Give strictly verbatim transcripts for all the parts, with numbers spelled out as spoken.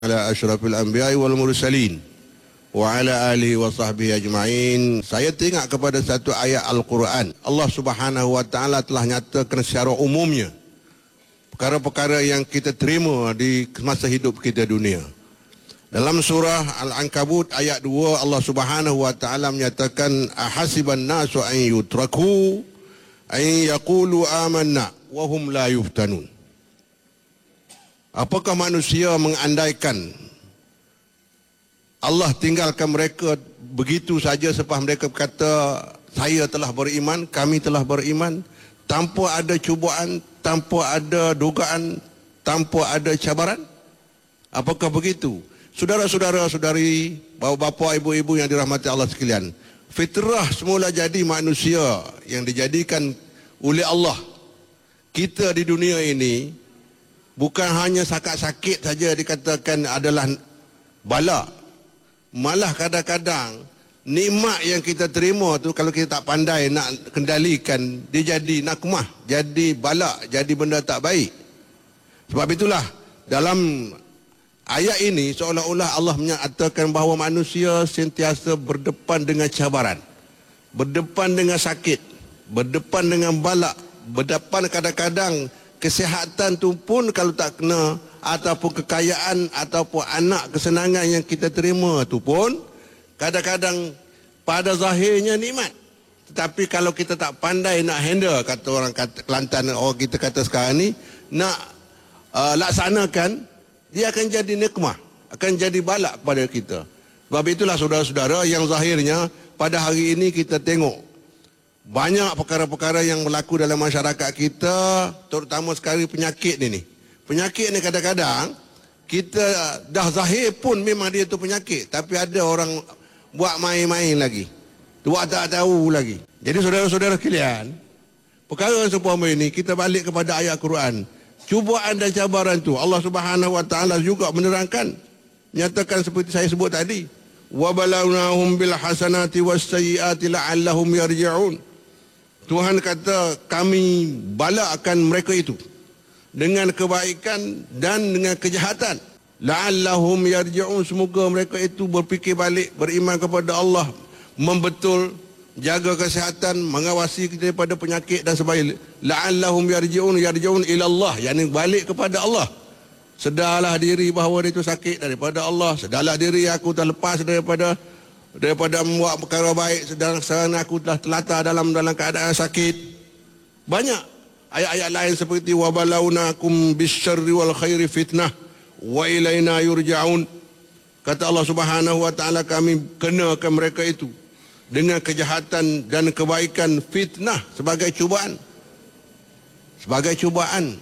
Ala asyrafil anbiya'i wal mursalin wa ala alihi wa sahbihi ajma'in. Saya teringat kepada satu ayat Al-Quran. Allah Subhanahu wa taala telah nyatakan secara umumnya perkara-perkara yang kita terima di masa hidup kita dunia. Dalam surah Al-Ankabut ayat dua, Allah Subhanahu wa taala menyatakan ahasiban nasu an yutraku an yaqulu amanna wa hum la yuftanun. Apakah manusia mengandaikan Allah tinggalkan mereka begitu saja selepas mereka berkata saya telah beriman, kami telah beriman, tanpa ada cubaan, tanpa ada dugaan, tanpa ada cabaran? Apakah begitu? Saudara-saudara, saudari, bapa-bapa, ibu-ibu yang dirahmati Allah sekalian, fitrah semula jadi manusia yang dijadikan oleh Allah. Kita di dunia ini bukan hanya sakit-sakit saja dikatakan adalah bala. Malah kadang-kadang nikmat yang kita terima tu kalau kita tak pandai nak kendalikan, dia jadi nakmah, jadi bala, jadi benda tak baik. Sebab itulah dalam ayat ini seolah-olah Allah menyatakan bahawa manusia sentiasa berdepan dengan cabaran, berdepan dengan sakit, berdepan dengan bala, berdepan kadang-kadang kesihatan tu pun kalau tak kena, ataupun kekayaan ataupun anak kesenangan yang kita terima tu pun kadang-kadang pada zahirnya nikmat, tetapi kalau kita tak pandai nak handle, kata orang kata, Kelantan orang kita kata sekarang ni, nak uh, laksanakan, dia akan jadi nikmah, akan jadi balak pada kita. Sebab itulah saudara-saudara yang zahirnya pada hari ini kita tengok banyak perkara-perkara yang berlaku dalam masyarakat kita, terutama sekali penyakit ni. Penyakit ni kadang-kadang kita dah zahir pun memang dia tu penyakit, tapi ada orang buat main-main lagi, buat tak tahu lagi. Jadi saudara-saudara sekalian, perkara seumpama ini kita balik kepada ayat Quran. Cubaan dan cabaran tu Allah Subhanahu wa taala juga menerangkan, nyatakan seperti saya sebut tadi, wa balawnahum bil hasanati was sayyiati la'allahum yarji'un. Tuhan kata kami balakkan mereka itu dengan kebaikan dan dengan kejahatan. La'allahum yarji'un, semoga mereka itu berfikir balik, beriman kepada Allah, membetul, jaga kesihatan, mengawasi kita daripada penyakit dan sebagainya. La'allahum yarji'un, yarji'un ila Allah, yakni balik kepada Allah. Sedarlah diri bahawa dia itu sakit daripada Allah. Sedarlah diri aku terlepas daripada daripada membuat perkara baik, sedang sekarang aku telah terlantar dalam dalam keadaan sakit. Banyak ayat-ayat lain seperti wa balaunakum bisyarri wal khairi fitnah wa ilaina yurja'un. Kata Allah Subhanahu wa taala, kami kenakan mereka itu dengan kejahatan dan kebaikan fitnah, sebagai cubaan. Sebagai cubaan,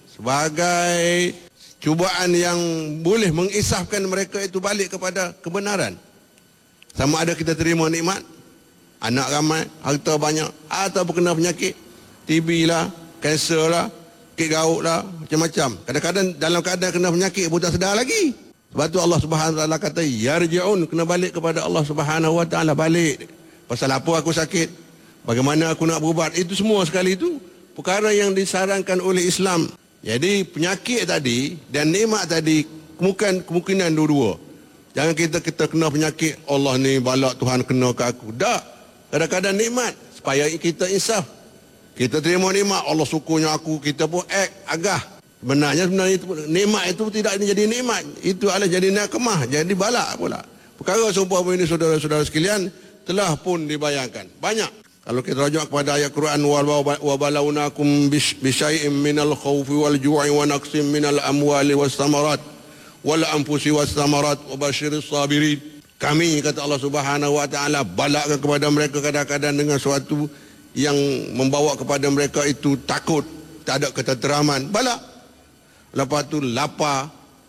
sebagai cubaan yang boleh mengisahkan mereka itu balik kepada kebenaran. Sama ada kita terima nikmat, anak ramai, harta banyak, ataupun kena penyakit, T B lah, kanser lah, sakit gaut lah, macam-macam. Kadang-kadang dalam keadaan kena penyakit pun tak sedar lagi. Sebab tu Allah Subhanahu wa taala kata yarji'un, kena balik kepada Allah Subhanahu wa taala. Balik, pasal apa aku sakit, bagaimana aku nak berubat, itu semua sekali itu perkara yang disarankan oleh Islam. Jadi penyakit tadi dan nikmat tadi kemungkinan, kemungkinan dua-dua. Jangan kita kita kena penyakit, Allah ni balak Tuhan kena ke aku. Tak. Kadang-kadang nikmat, supaya kita insaf. Kita terima nikmat, Allah syukurnya aku, kita pun act agah. Sebenarnya sebenarnya itu, nikmat itu tidak jadi nikmat. Itu adalah jadi nakmah, jadi balak pula. Perkara seumpama ini saudara-saudara sekalian telah pun dibayangkan. Banyak. Kalau kita rujuk kepada ayat Quran, wa balaunakum bisyai'im minal khawfi wal ju'i wa naqsim minal amwali was samarat wal anfusi was samarat wa basyiris sabirin. Kami, kata Allah Subhanahu wa taala, balakkan kepada mereka kadang-kadang dengan sesuatu yang membawa kepada mereka itu takut, tak ada ketenteraman, balak. Lepas tu lapar,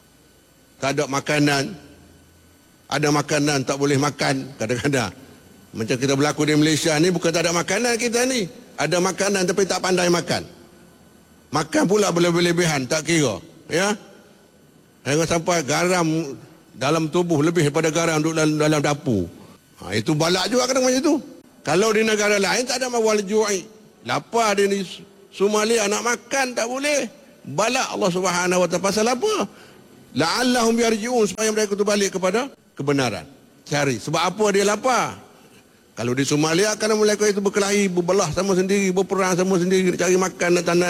tak ada makanan, ada makanan tak boleh makan kadang-kadang. Macam kita berlaku di Malaysia ni, bukan tak ada makanan kita ni, ada makanan tapi tak pandai makan. Makan pula berlebih-lebihan, tak kira, ya. Jangan sampai garam dalam tubuh lebih daripada garam duduk dalam, dalam dapur. Ha, itu balak juga kadang macam itu. Kalau di negara lain tak ada mawal ju'i, lapar dia ni, Somalia nak makan tak boleh, balak Allah Subhanahu wa taala. Pasal apa? La'allahum yarji'un, supaya mereka tu balik kepada kebenaran. Cari. Sebab apa dia lapar? Kalau di Somalia kan mereka itu berkelahi, berbelah sama sendiri, berperang sama sendiri, cari makan dan tanah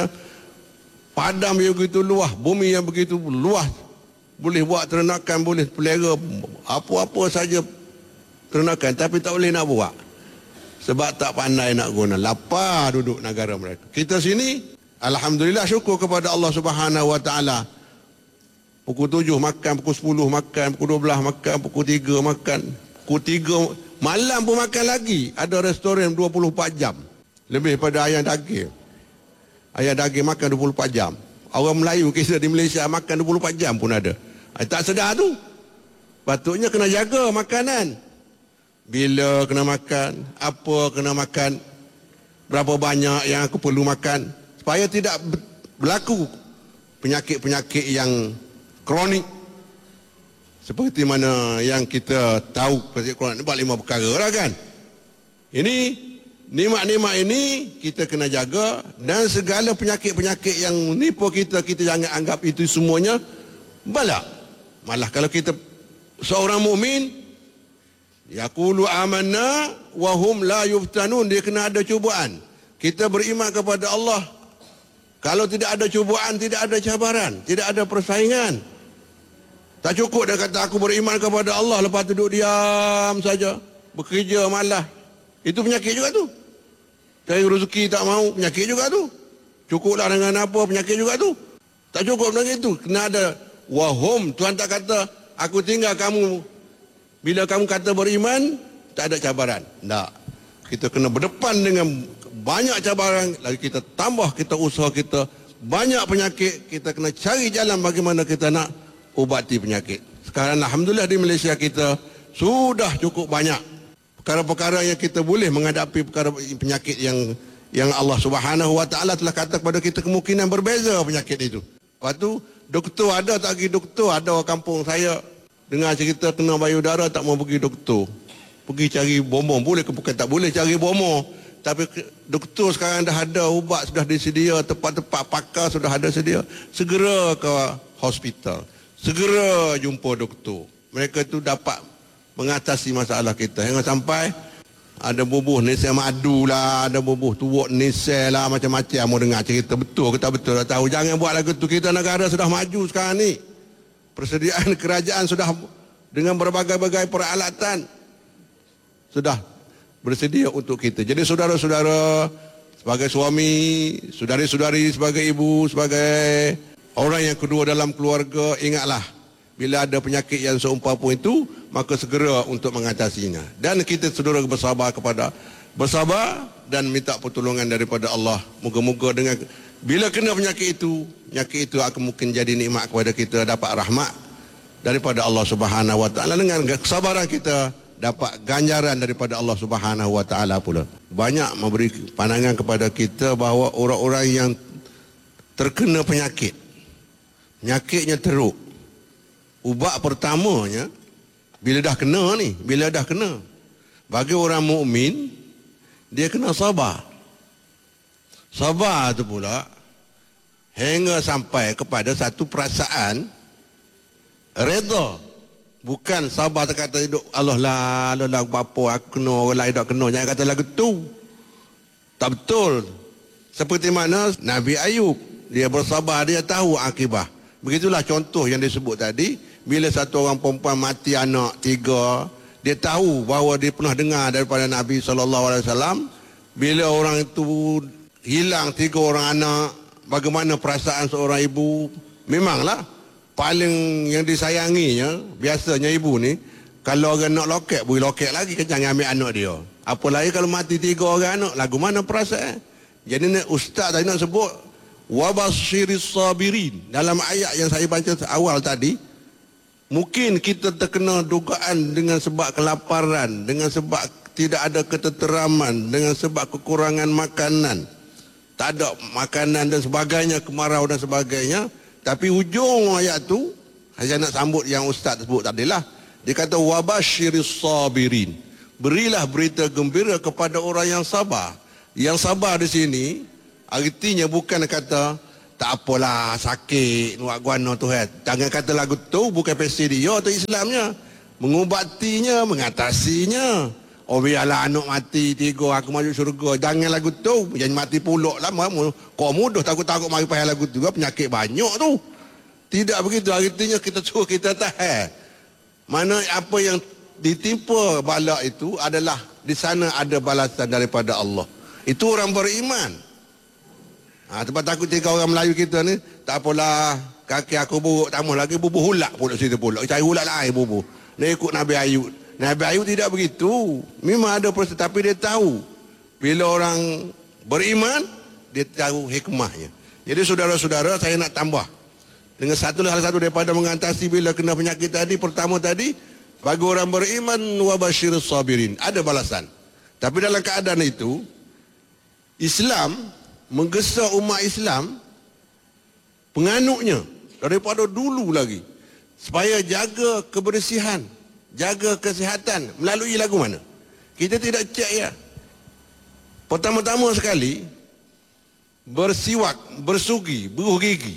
padam yang begitu luas, bumi yang begitu luas, boleh buat ternakan, boleh pelera apa-apa saja ternakan, tapi tak boleh nak buat sebab tak pandai nak guna. Lapar duduk negara mereka. Kita sini alhamdulillah, syukur kepada Allah Subhanahu Wa Taala. Pukul tujuh makan, pukul sepuluh makan, pukul dua belas makan, pukul tiga makan, pukul tiga malam pun makan lagi. Ada restoran dua puluh empat jam. Lebih pada ayam daging. Ayam daging makan dua puluh empat jam. Orang Melayu kisah di Malaysia makan dua puluh empat jam pun ada. Ay, tak sedar tu. Patutnya kena jaga makanan. Bila kena makan, apa kena makan, berapa banyak yang aku perlu makan, supaya tidak berlaku penyakit-penyakit yang kronik seperti mana yang kita tahu. Penyakit kronik ni lima perkara lah kan. Ini nikmat-nikmat ini kita kena jaga, dan segala penyakit-penyakit yang nipu kita, kita jangan anggap itu semuanya bala. Malah kalau kita seorang mukmin, yaqulu amanna wa hum la yuftanun, dia kena ada cubaan. Kita beriman kepada Allah. Kalau tidak ada cubaan, tidak ada cabaran, tidak ada persaingan. Tak cukup dia kata aku beriman kepada Allah, lepas tu duduk diam saja, bekerja malas. Itu penyakit juga tu. Cari rezeki tak mau, penyakit juga tu. Cukuplah dengan apa, penyakit juga tu. Tak cukup dengan itu. Kena ada wahum. Tuhan tak kata aku tinggal kamu bila kamu kata beriman, tak ada cabaran. Tak. Kita kena berdepan dengan banyak cabaran, lagi kita tambah kita usaha kita, banyak penyakit, kita kena cari jalan bagaimana kita nak ubati penyakit. Sekarang alhamdulillah di Malaysia kita sudah cukup banyak perkara-perkara yang kita boleh menghadapi perkara penyakit yang yang Allah Subhanahu Wa Taala telah kata kepada kita kemungkinan berbeza penyakit itu. Lepas tu doktor ada tak pergi doktor? Ada orang kampung saya dengar cerita kena payudara tak mau pergi doktor. Pergi cari bomong, boleh ke bukan tak boleh cari bomong. Tapi doktor sekarang dah ada ubat, sudah disedia, tempat-tempat pakar sudah ada sedia. Segera ke hospital. Segera jumpa doktor. Mereka itu dapat mengatasi masalah kita. Jangan sampai ada bubuh nisel madu lah, ada bubuh tuak nisel lah, macam-macam. Mau dengar cerita betul ke tak betul, tak tahu. Jangan buat lagu tu. Kita negara sudah maju sekarang ni. Persediaan kerajaan sudah dengan berbagai-bagai peralatan sudah bersedia untuk kita. Jadi saudara-saudara, sebagai suami, saudari-saudari, sebagai ibu, sebagai orang yang kedua dalam keluarga, ingatlah bila ada penyakit yang seumpama itu, maka segera untuk mengatasinya. Dan kita saudara bersabar kepada bersabar dan minta pertolongan daripada Allah. Moga-moga dengan bila kena penyakit itu, penyakit itu akan mungkin jadi nikmat kepada kita, dapat rahmat daripada Allah Subhanahu Wa Taala. Dengan kesabaran kita dapat ganjaran daripada Allah Subhanahu Wa Taala pula. Banyak memberi pandangan kepada kita bahawa orang-orang yang terkena penyakit, penyakitnya teruk, ubat pertamanya bila dah kena ni, bila dah kena, bagi orang mukmin dia kena sabar. Sabar tu pula hingga sampai kepada satu perasaan redha. Bukan sabar tak kata hidup Allah lah, Allah lah apa aku kena, orang lain tak kena. Jangan kata lagu tu. Tak betul. Seperti mana Nabi Ayub, dia bersabar, dia tahu akibat. Begitulah contoh yang disebut tadi. Bila satu orang perempuan mati anak tiga, dia tahu bahawa dia pernah dengar daripada Nabi sallallahu alaihi wasallam, bila orang itu hilang tiga orang anak, bagaimana perasaan seorang ibu. Memanglah paling yang disayanginya, biasanya ibu ni, kalau orang nak loket, boleh loket lagi, kan jangan ambil anak dia. Apa lagi kalau mati tiga orang anak, lagu mana perasaan? Jadi ni ustaz tadi nak sebut wabashiris sabirin. Dalam ayat yang saya baca awal tadi, mungkin kita terkena dugaan dengan sebab kelaparan, dengan sebab tidak ada keteteraman, dengan sebab kekurangan makanan, tak ada makanan dan sebagainya, kemarau dan sebagainya. Tapi ujung ayat tu, saya nak sambut yang ustaz sebut tadi lah. Dia kata wabashiris sabirin. Berilah berita gembira kepada orang yang sabar. Yang sabar di sini artinya bukan kata tak apalah sakit buat guana tu kan. Jangan kata lagu tu bukan pasal dia tu Islamnya. Mengubatinya, mengatasinya. Oh biarlah anak mati tiga aku masuk syurga. Jangan lagu tu. Jangan mati pulak lama. Kau mudah takut-takut mari payah lagu tu. Penyakit banyak tu. Tidak begitu. Artinya kita suruh kita tahan. Mana apa yang ditimpa bala itu adalah di sana ada balasan daripada Allah. Itu orang beriman. Ha, tempat takut tiga orang Melayu kita ni, tak apalah kaki aku buruk, tambah lagi bubuh hulak pula situ pula. Cari hulak lain bubuh. Dia ikut Nabi Ayub. Nabi Ayub tidak begitu. Memang ada proses, tapi dia tahu. Bila orang beriman, dia tahu hikmahnya. Jadi saudara-saudara, saya nak tambah. Dengan satu hal satu daripada mengatasi bila kena penyakit tadi, pertama tadi, bagi orang beriman, wa basyirus sabirin. Ada balasan. Tapi dalam keadaan itu, Islam menggesa umat Islam penganutnya daripada dulu lagi supaya jaga kebersihan, jaga kesihatan melalui lagu mana? Kita tidak cek ya. Pertama-tama sekali bersiwak, bersugi, beruh gigi.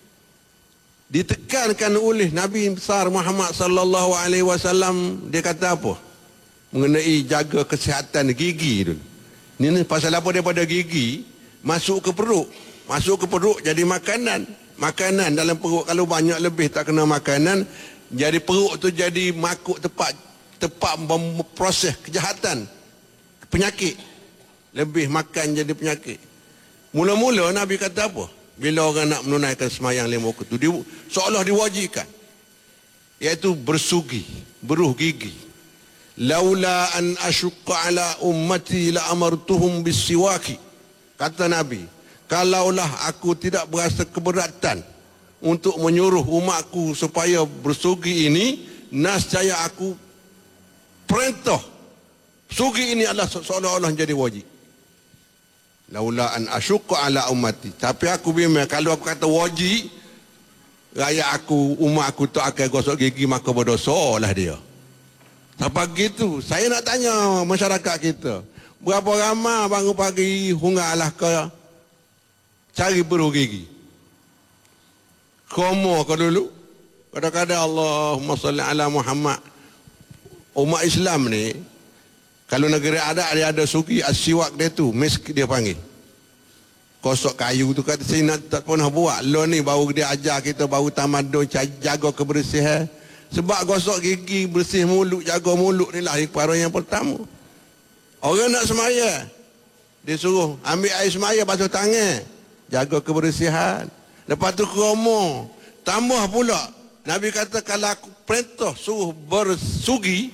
Ditekankan oleh Nabi besar Muhammad sallallahu alaihi wasallam, dia kata apa? Mengenai jaga kesihatan gigi dulu. Ini pasal apa daripada gigi masuk ke perut, masuk ke perut jadi makanan. Makanan dalam perut kalau banyak lebih tak kena makanan, jadi perut tu jadi makuk tepat tepat memproses kejahatan, penyakit. Lebih makan jadi penyakit. Mula-mula Nabi kata apa? Bila orang nak menunaikan semayang lima waktu tu, dia, seolah diwajibkan, iaitu bersugi, beruh gigi. Laula an asyqa ala ummati la amartuhum bisiwaki. Kata Nabi, kalaulah aku tidak berasa keberatan untuk menyuruh umatku supaya bersugi ini, nascaya aku perintah sugi ini adalah seolah-olah jadi wajib. Laula an asyqa ala ummati. Tapi aku bimbang kalau aku kata wajib, rakyat aku, umat aku tak akan gosok gigi, maka berdosa lah dia. Sampai gitu, saya nak tanya masyarakat kita, berapa ramai bangun pagi hungalah ke cari beruh gigi? Komo ke dulu? Kadang-kadang Allahumma salli ala Muhammad. Umat Islam ni, kalau negara ada, dia ada sugi asiwak dia tu, misk dia panggil. Kosok kayu tu kata saya nak tak pernah buat. Lo ni baru dia ajar kita, baru tamadun jaga kebersihan. Sebab gosok gigi, bersih mulut, jaga mulut ni lah perkara yang pertama. Orang nak semaya, dia suruh ambil air semaya, basuh tangan, jaga kebersihan. Lepas tu kromo, tambah pula. Nabi kata kalau aku perintah suruh bersugi,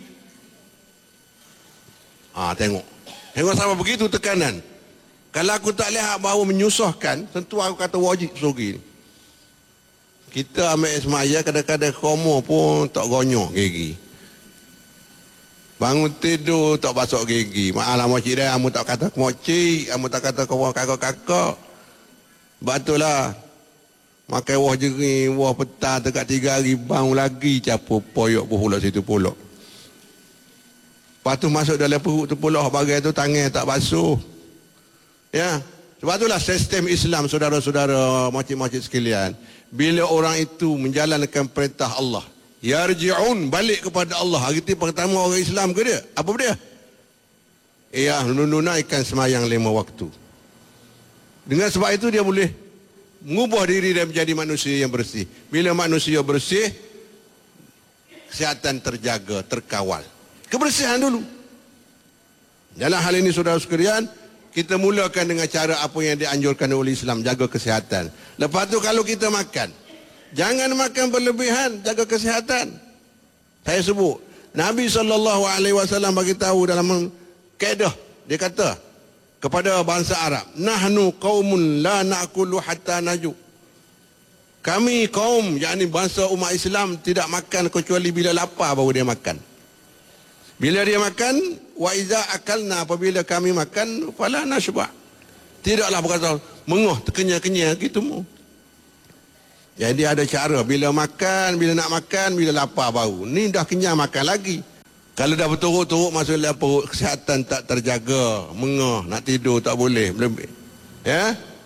ah tengok, tengok sama begitu tekanan. Kalau aku tak lihat bahawa menyusahkan, tentu aku kata wajib sugi. Kita ambil semaya, kadang-kadang kromo pun tak gonyok gigi. Bangun tidur tak basuh gigi. Maaf makcik dia, kamu tak kata makcik, kamu tak kata kawan kakak-kakak. Sebab itulah makan wah jering, wah petang dekat tiga hari, bangun lagi capur poyok pulak situ pulak. Lepas tu masuk dalam perut tu pulak, bagai tu tangan tak basuh. Ya, sebab itulah sistem Islam, saudara-saudara, makcik-makcik sekalian. Bila orang itu menjalankan perintah Allah, yarji'un, balik kepada Allah. Hari itu pertama orang Islam ke dia? Apa dia? Ia menunaikan semayang lima waktu. Dengan sebab itu dia boleh mengubah diri dan menjadi manusia yang bersih. Bila manusia bersih, kesihatan terjaga, terkawal. Kebersihan dulu. Dalam hal ini saudara sekalian, kita mulakan dengan cara apa yang dianjurkan oleh Islam, jaga kesihatan. Lepas tu kalau kita makan, jangan makan berlebihan, jaga kesihatan. Saya sebut, Nabi sallallahu alaihi wasallam bagi tahu dalam kaedah, dia kata kepada bangsa Arab, nahnu qaumun la na'kulu hatta naju. Kami kaum, yakni bangsa umat Islam, tidak makan kecuali bila lapar baru dia makan. Bila dia makan, wa iza akalna, apabila kami makan, fala nashba. Tidaklah berkata mengoh terkenyang-kenyang gitu mu. Jadi ada cara, bila makan, bila nak makan, bila lapar baru. Ni dah kenyang makan lagi. Kalau dah berturut-turut masuk dalam perut, kesihatan tak terjaga, mengoh, nak tidur tak boleh, lebih. Ya?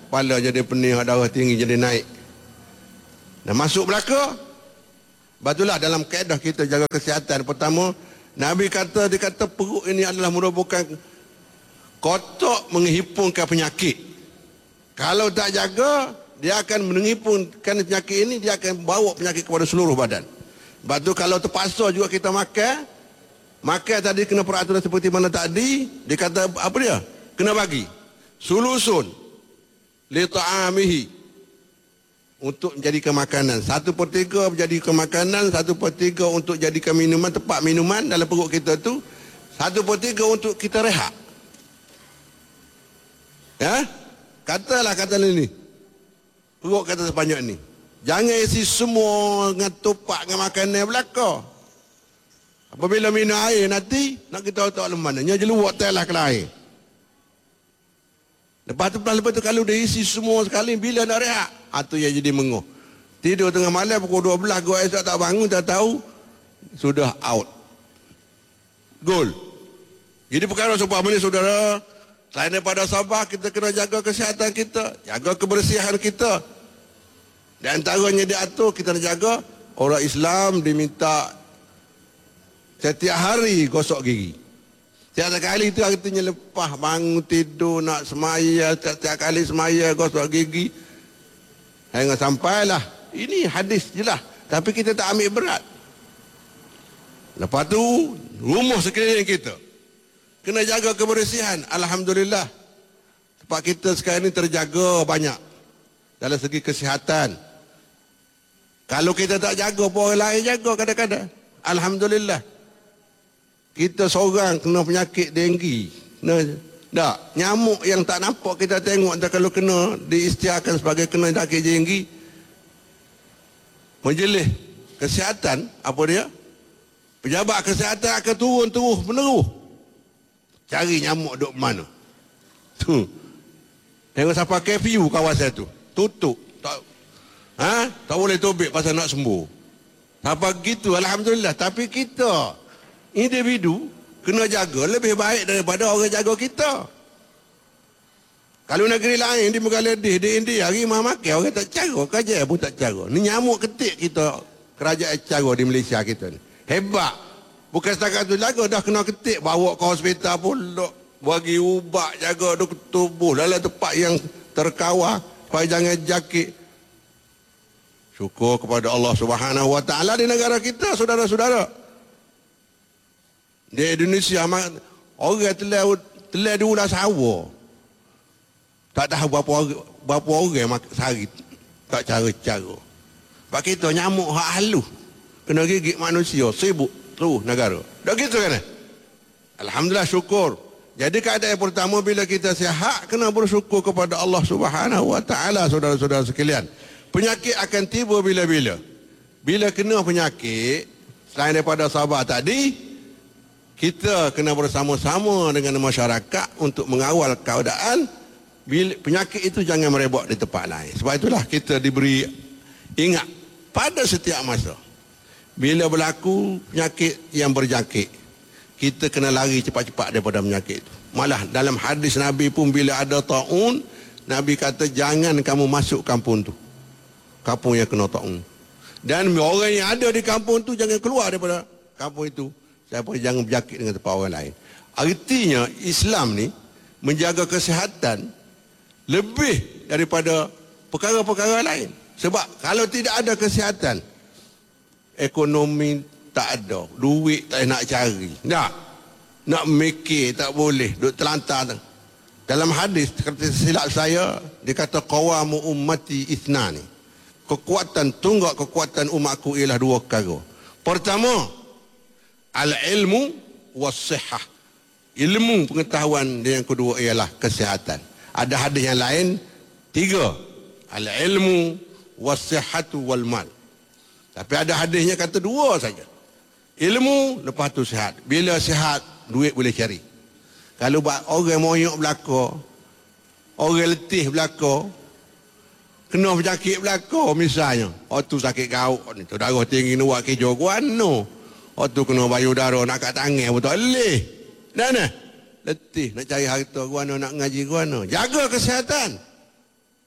kepala jadi pening, darah tinggi jadi naik. Dan masuk belaka. Batulah dalam kaedah kita jaga kesihatan. Pertama, Nabi kata, dia kata perut ini adalah merupakan kotak menghimpunkan penyakit. Kalau tak jaga, dia akan menghimpunkan penyakit ini, dia akan bawa penyakit kepada seluruh badan. Sebab tu kalau terpaksa juga kita makan, makan tadi kena peraturan seperti mana tadi, dia kata apa dia? Kena bagi. Sulusun li ta'amihi, untuk menjadikan makanan. Satu per tiga menjadikan makanan, satu per tiga untuk jadikan minuman, tempat minuman dalam perut kita tu, satu per tiga untuk kita rehat. Ya? Katalah kata ini. Perut kata sebanyak ni. Jangan isi semua dengan tupak dengan makanan belaka. Apabila minum air nanti, nak kita tahu lepas mana. Nya jeluak telah ke air. Lepas tu, lepas tu kalau dia isi semua sekali, bila nak rehat, itu yang jadi menguh. Tidur tengah malam pukul dua belas, gua esok tak bangun, tak tahu, sudah out. Gol. Jadi perkara sebab ini saudara, selain daripada sabar, kita kena jaga kesihatan kita, jaga kebersihan kita. Dan antaranya diatur, kita nak jaga, orang Islam diminta setiap hari gosok gigi. Setiap kali itu artinya lepas bangun tidur nak semaya, setiap kali semaya gosok gigi. Hingga sampailah. Ini hadis je lah. Tapi kita tak ambil berat. Lepas tu, rumah sekeliling kita. Kena jaga kebersihan. Alhamdulillah. Sebab kita sekarang ini terjaga banyak. Dalam segi kesihatan. Kalau kita tak jaga, orang lain jaga kadang-kadang. Alhamdulillah. Kita seorang kena penyakit denggi. Kena, tak, nyamuk yang tak nampak kita tengok, tak kalau kena diisytiharkan sebagai kena penyakit denggi. Majlis kesihatan, apa dia? Pejabat kesihatan akan turun terus meneruh. Cari nyamuk duk mana. Tu. Tengok siapa curfew kawasan tu. Tutup. Tak, ha? Tak boleh tobek pasal nak sembuh. Siapa gitu, alhamdulillah. Tapi kita individu kena jaga lebih baik daripada orang jaga kita. Kalau negeri lain di Bangladesh, di India, rimah makan orang tak cara, kerja pun tak cara. Ni nyamuk ketik kita, kerajaan cara di Malaysia kita ni. Hebat. Bukan setakat tu jaga, dah kena ketik, bawa ke hospital pula, bagi ubat, jaga tubuh dalam tempat yang terkawal, supaya jangan jakit. Syukur kepada Allah Subhanahu Wa Taala di negara kita, saudara-saudara. Di Indonesia, orang telah telah diulas hawa. Tak tahu berapa orang, berapa orang sehari. Tak cara-cara. Sebab kita nyamuk hak halus. Kena gigit manusia, sibuk terus negara. Dah gitu kan? Alhamdulillah, syukur. Jadi keadaan yang pertama, bila kita sihat, kena bersyukur kepada Allah Subhanahu Wa Taala, saudara-saudara sekalian. Penyakit akan tiba bila-bila. Bila kena penyakit, selain daripada sabar tadi, kita kena bersama-sama dengan masyarakat untuk mengawal keadaan. Bila penyakit itu jangan merebak di tempat lain. Sebab itulah kita diberi ingat pada setiap masa. Bila berlaku penyakit yang berjangkit, kita kena lari cepat-cepat daripada penyakit itu. Malah dalam hadis Nabi pun, bila ada ta'un, Nabi kata jangan kamu masuk kampung tu, kampung yang kena ta'un. Dan orang yang ada di kampung tu jangan keluar daripada kampung itu. Siapa jangan berjangkit dengan tempat orang lain. Artinya Islam ni menjaga kesihatan lebih daripada perkara-perkara lain. Sebab kalau tidak ada kesihatan, ekonomi tak ada, duit tak nak cari. Tak. Nak mikir tak boleh, duk terlantar. Dalam hadis, kata silap saya, dia kata qawamu ummati ithnani. Kekuatan tunggak kekuatan umatku ialah dua perkara. Pertama, al-ilmu was-sihah. Ilmu pengetahuan, dan yang kedua ialah kesihatan. Ada hadis yang lain, tiga. Al-ilmu was-sihhatu wal-mal. Tapi ada hadisnya kata dua saja. Ilmu, lepas tu sihat. Bila sihat, duit boleh cari. Kalau orang moyok belaka, orang letih belaka, kena penyakit belaka misalnya, waktu sakit gauk ni, tu darah tinggi ni buat kejo guano. Waktu kena bayu darah nak kat tangan pun tak boleh. Dan letih nak cari harta guano, nak ngaji guano. Jaga kesihatan.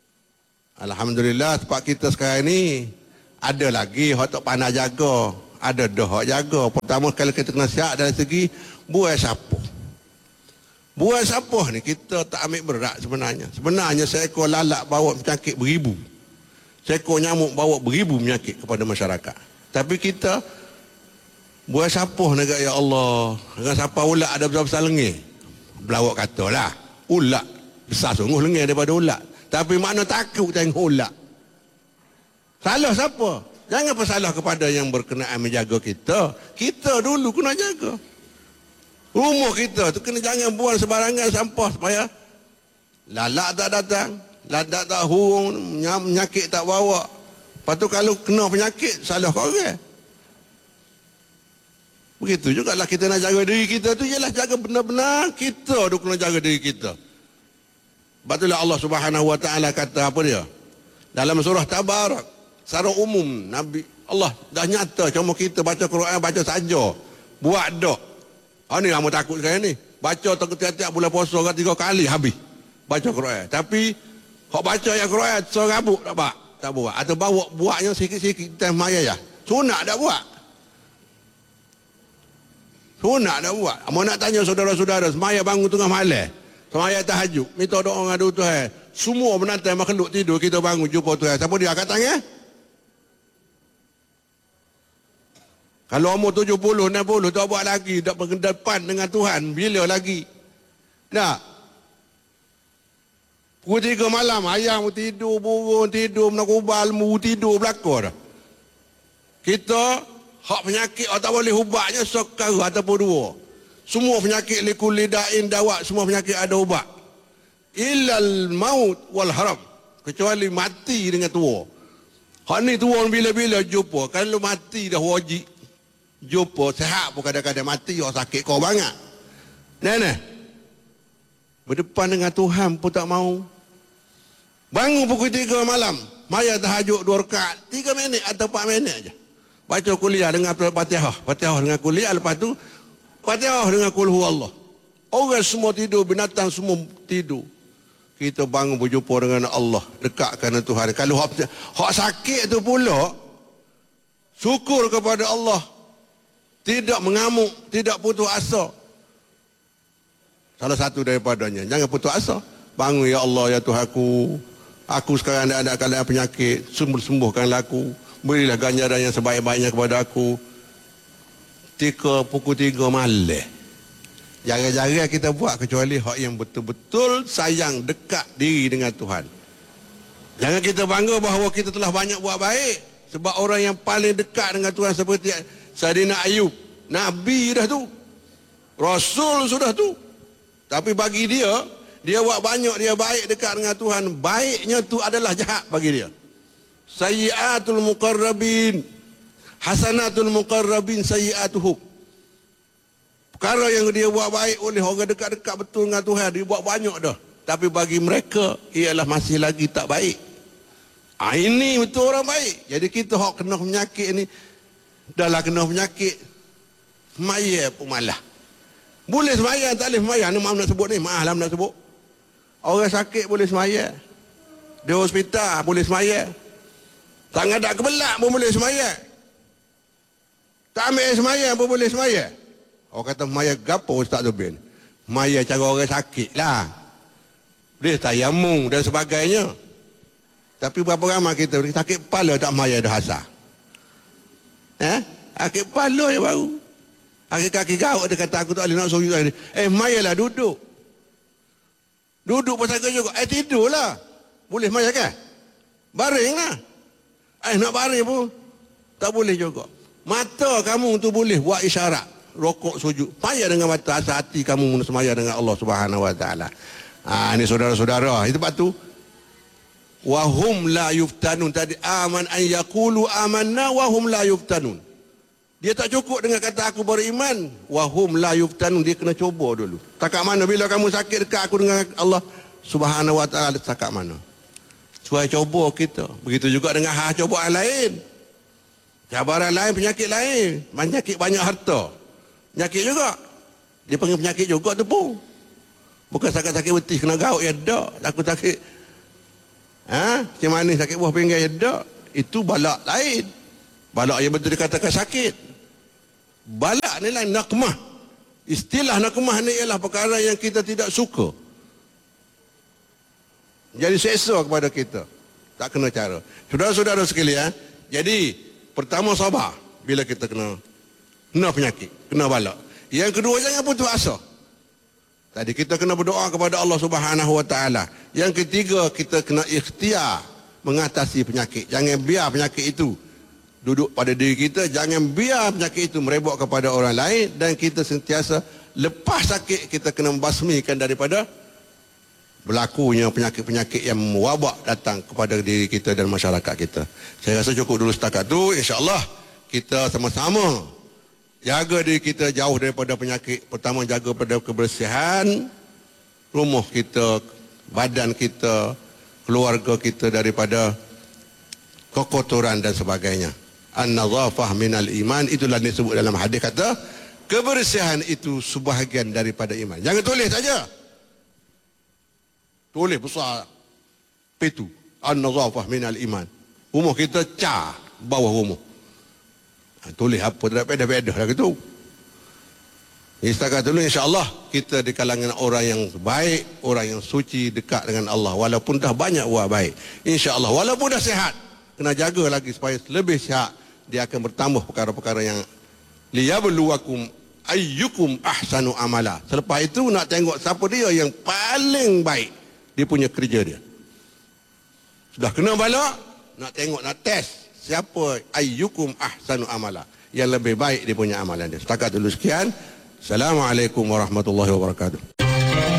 Alhamdulillah tempat kita sekarang ni ada lagi hak tak pandai jaga. Ada dah hak jaga. Pertama sekali kita kena siap dari segi buai sapuh. Buai sapuh ni kita tak ambil berat sebenarnya. Sebenarnya seekor lalat bawa penyakit beribu. Seekor nyamuk bawa beribu penyakit kepada masyarakat. Tapi kita buai sapuh ni ya Allah. Dengan siapa ulat ada besar-besar lengih. Belawak katalah. Ulat besar sungguh lengih daripada ulat. Tapi makna takut tengok ulat. Salah siapa? Jangan bersalah kepada yang berkenaan menjaga kita. Kita dulu kena jaga. Rumah kita tu kena jangan buang sebarangan sampah supaya lalat tak datang, lalat tak hurung, penyakit tak bawa. Lepas tu kalau kena penyakit, salah korang. Begitu juga lah kita nak jaga diri kita tu, ialah jaga benar-benar kita tu kena jaga diri kita. Betul Allah Subhanahu Wa Taala kata apa dia? Dalam surah Tabarak, secara umum Nabi Allah dah nyata cuma kita baca Quran baca saja. Buat dak. Ha ni kamu takut sekarang ni. Baca tiap-tiap bulan puasa kan tiga kali habis. Baca Quran. Tapi hok baca yang Quran serabut tak pak? Tak buat. Atau bawa buatnya sikit-sikit teh maya ya. Sunat dak buat. Sunat dak buat. Mau nak tanya saudara-saudara semaya bangun tengah malam. Semaya tahajud, minta doa ngadu Tuhan. Semua penantai makhluk tidur kita bangun jumpa Tuhan. Siapa dia angkat tangan? Kalau umur tujuh puluh, enam puluh tak buat lagi, tak berdepan dengan Tuhan, bila lagi? Nah. Pukul tiga malam, ayam tidur, burung tidur, menakubal, mu tidur, belakang dah. Kita, hak penyakit, tak boleh ubatnya sekara ataupun dua. Semua penyakit likul lidain dawak, semua penyakit ada ubat. Illal maut wal haram. Kecuali mati dengan tua. Hak ni tua bila-bila jumpa. Kalau mati dah wajib. Jumpa, sehat pun kadang-kadang mati, orang sakit kau banget. Nenek. Berdepan dengan Tuhan pun tak mau. Bangun pukul tiga malam. Maya tahajud dua rakaat. Tiga minit atau empat minit aja. Baca kuliah dengan Fatihah. Fatihah dengan kuliah. Lepas tu, Fatihah dengan Qul Huwallah. Orang semua tidur, binatang semua tidur. Kita bangun berjumpa dengan Allah, dekatkan dengan Tuhan. Kalau hak, hak sakit tu pula, syukur kepada Allah. Tidak mengamuk, tidak putus asa. Salah satu daripadanya, jangan putus asa. Bangun ya Allah, ya Tuhanku. Aku sekarang ada keadaan penyakit, sembuh-sembuhkanlah aku. Berilah ganjaran yang sebaik-baiknya kepada aku. Tiga, pukul tiga malam. Jarang-jarang kita buat kecuali hak yang betul-betul sayang dekat diri dengan Tuhan. Jangan kita bangga bahawa kita telah banyak buat baik. Sebab orang yang paling dekat dengan Tuhan seperti Saidina Ayub, Nabi dah tu, Rasul sudah tu. Tapi bagi dia, dia buat banyak, dia baik dekat dengan Tuhan. Baiknya tu adalah jahat bagi dia. Sayyiatul muqarrabin, hasanatul muqarrabin sayyiatuhum. Perkara yang dia buat baik oleh orang dekat-dekat betul dengan Tuhan, dia buat banyak dah. Tapi bagi mereka, ialah masih lagi tak baik. Ah, ini betul orang baik. Jadi kita hak kena penyakit ni, dah lah kena penyakit, semaya pun malah. Boleh semaya, tak boleh semaya. Ni maaf nak sebut ni, maaf lah nak sebut. Orang sakit boleh semaya. Di hospital boleh semaya. Tak ngadak kebelak pun boleh semaya. Tak ambil semaya pun boleh semaya. Orang kata semaya gapo Ustaz Zubin? Semaya cara orang sakit lah. Boleh tayamum dan sebagainya. Tapi berapa ramai kita sakit kepala tak semaya dah asal. Eh? Sakit kepala je baru. Kaki-kaki gaut dia kata aku tak boleh nak suruh ni. Eh mayalah duduk. Duduk pasal kerja juga. Eh tidurlah. Boleh maya kan? Baringlah. Eh nak baring pun tak boleh juga. Mata kamu tu boleh buat isyarat. Rokok sujud. Maya dengan mata, asal hati kamu semaya dengan Allah Subhanahu Wa Taala. Ah, ini saudara-saudara. Itu sebab tu wahum la yuftanun tadi aman an yaqulu amanna wahum la yuftanun. Dia tak cukup dengan kata aku beriman, wahum la yuftanun, dia kena cuba dulu. Takat mana bila kamu sakit dekat aku dengan Allah Subhanahu Wa Taala, takat mana? Suai cuba kita. Begitu juga dengan hal cubaan lain. Cabaran lain, penyakit lain, penyakit banyak harta. Penyakit juga. Dia panggil penyakit juga tu pun. Bukan sakit-sakit betis kena gaut ya dak, aku sakit Ha? Macam mana sakit buah pinggang tak? Itu balak lain. Balak yang betul dikatakan sakit. Balak ni lah nakmah. Istilah nakmah ni ialah perkara yang kita tidak suka. Jadi seksa kepada kita. Tak kena cara. Saudara-saudara sekalian, jadi pertama sabar bila kita kena kena penyakit, kena balak. Yang kedua, jangan putus asa. Tadi kita kena berdoa kepada Allah Subhanahu Wa Taala. Yang ketiga, kita kena ikhtiar mengatasi penyakit. Jangan biar penyakit itu duduk pada diri kita. Jangan biar penyakit itu merebak kepada orang lain. Dan kita sentiasa lepas sakit, kita kena membasmikan daripada berlakunya penyakit-penyakit yang mewabak datang kepada diri kita dan masyarakat kita. Saya rasa cukup dulu setakat tu. InsyaAllah kita sama-sama jaga diri kita jauh daripada penyakit. Pertama, jaga pada kebersihan rumah kita, badan kita, keluarga kita daripada kekotoran dan sebagainya. An-nazafah minal iman, itulah disebut dalam hadis, kata kebersihan itu sebahagian daripada iman. Jangan tulis saja. Tulis besar itu an-nazafah minal iman. Rumah kita car bawah rumah. Tulis apa tak pedah-pedah dah gitu. Setakat dulu insya-Allah kita di kalangan orang yang baik, orang yang suci, dekat dengan Allah. Walaupun dah banyak buat baik, insya-Allah walaupun dah sihat, kena jaga lagi supaya lebih sihat. Dia akan bertambah perkara-perkara yang liyabluwakum ayyukum ahsanu amala. Selepas itu nak tengok siapa dia yang paling baik dia punya kerja dia. Sudah kena balak, nak tengok, nak test siapa ayyukum ahsanu amala, yang lebih baik dia punya amalan dia. Setakat dulu sekian. Assalamualaikum warahmatullahi wabarakatuh.